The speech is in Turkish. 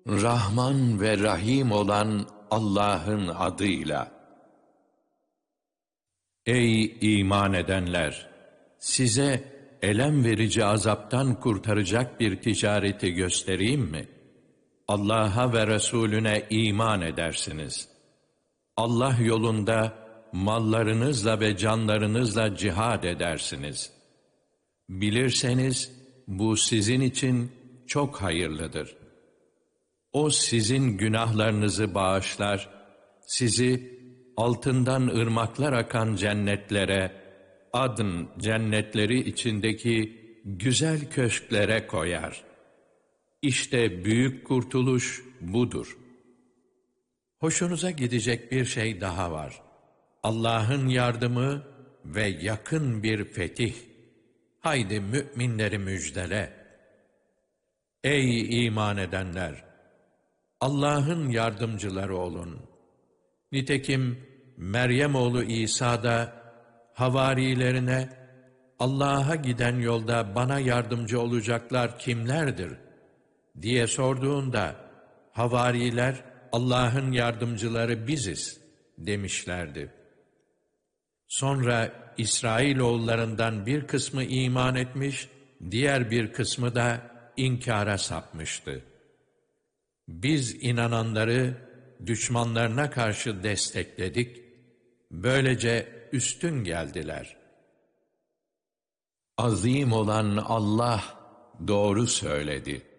Rahman ve Rahim olan Allah'ın adıyla. Ey iman edenler! Size elem verici azaptan kurtaracak bir ticareti göstereyim mi? Allah'a ve Resulüne iman edersiniz. Allah yolunda mallarınızla ve canlarınızla cihad edersiniz. Bilirseniz bu sizin için çok hayırlıdır. O sizin günahlarınızı bağışlar, sizi altından ırmaklar akan cennetlere, adn cennetleri içindeki güzel köşklere koyar. İşte büyük kurtuluş budur. Hoşunuza gidecek bir şey daha var. Allah'ın yardımı ve yakın bir fetih. Haydi müminleri müjdele. Ey iman edenler! Allah'ın yardımcıları olun. Nitekim Meryem oğlu İsa da havarilerine Allah'a giden yolda bana yardımcı olacaklar kimlerdir diye sorduğunda havariler Allah'ın yardımcıları biziz demişlerdi. Sonra İsrailoğullarından bir kısmı iman etmiş, diğer bir kısmı da inkara sapmıştı. Biz inananları düşmanlarına karşı destekledik, böylece üstün geldiler. Azim olan Allah doğru söyledi.